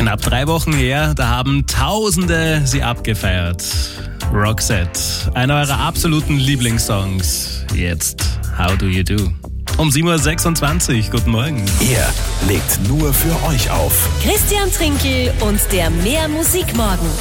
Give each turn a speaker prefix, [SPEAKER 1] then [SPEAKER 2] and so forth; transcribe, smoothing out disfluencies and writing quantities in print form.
[SPEAKER 1] Knapp 3 Wochen her, da haben Tausende sie abgefeiert. Roxette, einer eurer absoluten Lieblingssongs. Jetzt, How Do You Do? Um 7.26 Uhr, guten Morgen.
[SPEAKER 2] Er legt nur für euch auf.
[SPEAKER 3] Christian Trinkel und der Mehr Musikmorgen.